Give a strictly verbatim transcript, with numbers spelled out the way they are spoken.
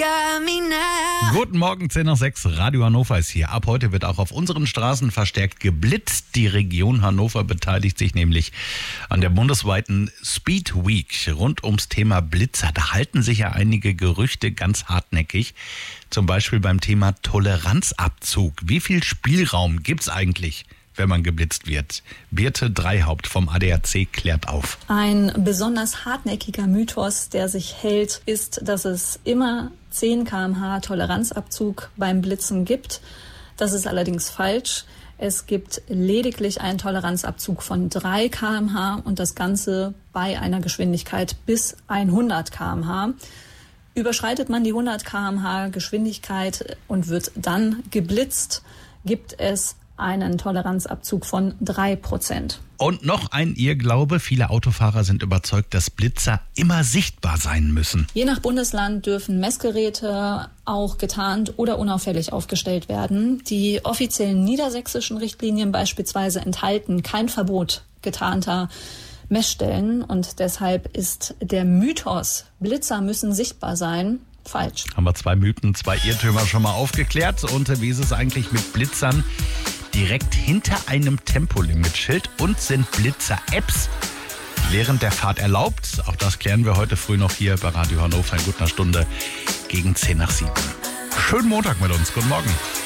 got me now. Guten Morgen, zehn nach sechs, Radio Hannover ist hier. Ab heute wird auch auf unseren Straßen verstärkt geblitzt. Die Region Hannover beteiligt sich nämlich an der bundesweiten Speed Week rund ums Thema Blitzer. Da halten sich ja einige Gerüchte ganz hartnäckig. Zum Beispiel beim Thema Toleranzabzug. Wie viel Spielraum gibt's eigentlich, wenn man geblitzt wird? Birte Dreihaupt vom A D A C klärt auf. Ein besonders hartnäckiger Mythos, der sich hält, ist, dass es immer zehn Kilometer pro Stunde Toleranzabzug beim Blitzen gibt. Das ist allerdings falsch. Es gibt lediglich einen Toleranzabzug von drei Kilometer pro Stunde und das Ganze bei einer Geschwindigkeit bis hundert Kilometer pro Stunde. Überschreitet man die hundert Kilometer pro Stunde Geschwindigkeit und wird dann geblitzt, gibt es einen Toleranzabzug von drei Prozent. Und noch ein Irrglaube. Viele Autofahrer sind überzeugt, dass Blitzer immer sichtbar sein müssen. Je nach Bundesland dürfen Messgeräte auch getarnt oder unauffällig aufgestellt werden. Die offiziellen niedersächsischen Richtlinien beispielsweise enthalten kein Verbot getarnter Messstellen. Und deshalb ist der Mythos, Blitzer müssen sichtbar sein, falsch. Haben wir zwei Mythen, zwei Irrtümer schon mal aufgeklärt. Und wie ist es eigentlich mit Blitzern direkt hinter einem Tempolimitschild? Und sind Blitzer-Apps während der Fahrt erlaubt? Auch das klären wir heute früh noch hier bei Radio Hannover in guter Stunde gegen zehn nach sieben. Schönen Montag mit uns. Guten Morgen.